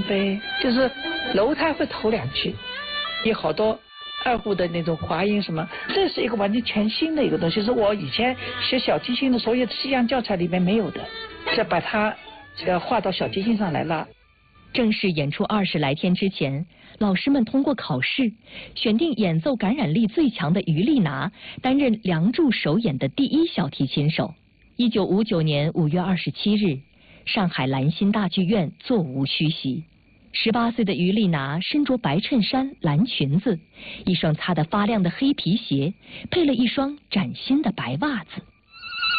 呗，就是楼他会头两句，有好多二胡的那种滑音什么，这是一个完全全新的一个东西，是我以前学小提琴的所有的西洋教材里面没有的，再把它画到小提琴上来了。 正式演出20来天之前，老师们通过考试选定演奏感染力最强的于丽娜担任《梁祝》首演的第一小提琴手。1959年5月27日，上海兰心大剧院座无虚席。18岁的于丽娜身着白衬衫、蓝裙子，一双擦得发亮的黑皮鞋，配了一双崭新的白袜子。